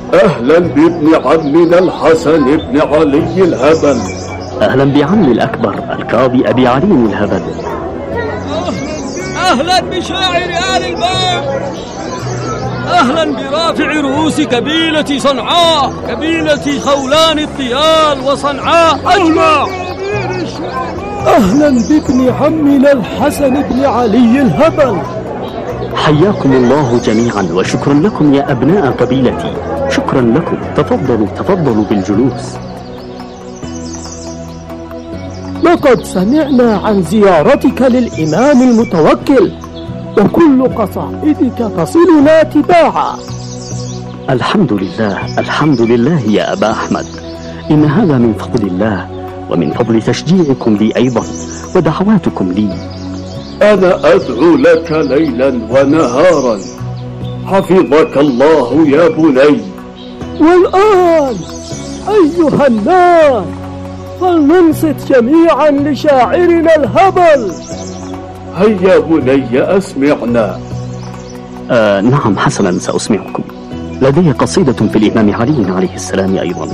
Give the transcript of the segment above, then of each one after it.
أهلا بابن عمنا الحسن بن علي الهبل. أهلا بعمي الأكبر القاضي أبي علي الهبل. أهلا بشاعر آل الباب. أهلا برافع رؤوس قبيلة صنعاء، قبيلة خولان الطيال وصنعاء أجمع. أهلا بابن عمنا الحسن بن علي الهبل. حياكم الله جميعا وشكرا لكم يا أبناء قبيلتي، شكرا لكم. تفضلوا بالجلوس. لقد سمعنا عن زيارتك للإمام المتوكل، وكل قصائدك تصلنا تباعا. الحمد لله يا أبا أحمد، إن هذا من فضل الله ومن فضل تشجيعكم لي أيضا ودعواتكم لي. أنا أدعو لك ليلا ونهارا، حفظك الله يا بني. والآن أيها الناس، فلننصت جميعا لشاعرنا الهبل. هيا بني أسمعنا. نعم حسنا، سأسمعكم. لدي قصيدة في الإمام علي عليه السلام أيضا.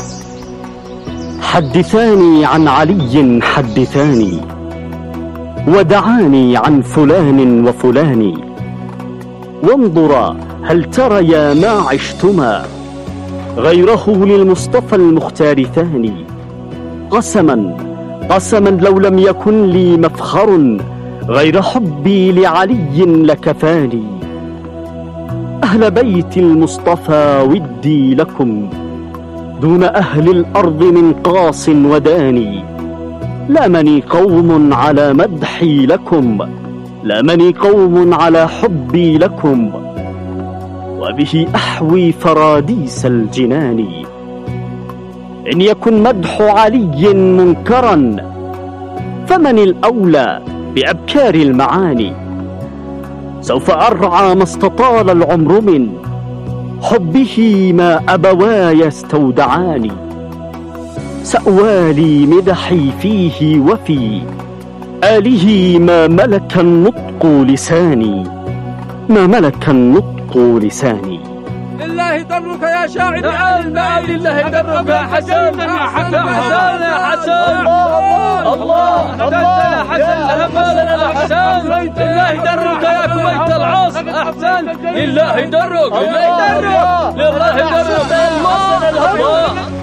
حدثاني عن علي حدثاني، ودعاني عن فلان وفلان، وانظرا هل تريا ما عشتما غيره للمصطفى المختار ثاني. قسما لو لم يكن لي مفخر غير حبي لعلي لكفاني. أهل بيت المصطفى ودي لكم دون أهل الأرض من قاص وداني. لامني قوم على مدحي لكم، لامني قوم على حبي لكم، وبه أحوي فراديس الجنان. إن يكن مدح علي منكرا فمن الأولى بأبكار المعاني. سوف أرعى ما استطال العمر من حبه ما أبواي استودعاني. سأوالي مدحي فيه وفي آله ما ملك النطق لساني، ما ملك النطق لساني. لله درك يا شاعر آل الباب، لله درك يا حسن يا حسن يا حسن. الله يا حسن يا حسن. لله درك يا كويت العاص أحسن. لله درك، لله درك، لله درك. الله